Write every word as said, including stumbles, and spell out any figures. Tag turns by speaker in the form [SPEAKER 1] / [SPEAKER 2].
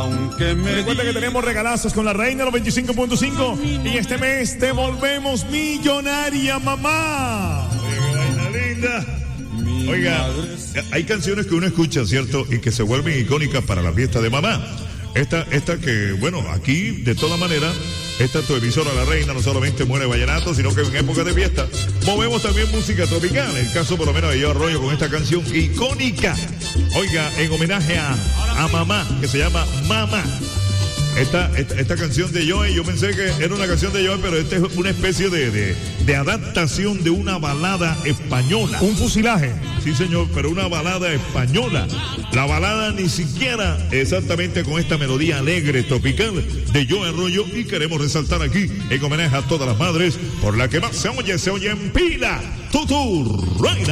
[SPEAKER 1] aunque me
[SPEAKER 2] recuerda que tenemos regalazos con la Reina los veinticinco punto cinco y este mes te volvemos millonaria, mamá.
[SPEAKER 3] Oiga, vaina linda. Oiga, hay canciones que uno escucha, ¿cierto? Y que se vuelven icónicas para la fiesta de mamá. Esta, esta que, bueno, aquí, de todas maneras, esta es tu emisora La Reina, no solamente muere vallenato, sino que en época de fiesta movemos también música tropical. El caso, por lo menos, de Yo Arroyo con esta canción icónica. Oiga, en homenaje a, a mamá, que se llama Mamá. Esta, esta, esta canción de Joey, yo pensé que era una canción de Joey, pero esta es una especie de, de, de adaptación de una balada española.
[SPEAKER 2] Un fusilaje.
[SPEAKER 3] Sí, señor, pero una balada española. La balada ni siquiera exactamente con esta melodía alegre, tropical de Joey Arroyo, y queremos resaltar aquí, en homenaje a todas las madres, por la que más se oye, se oye en pila, Tutu Reina.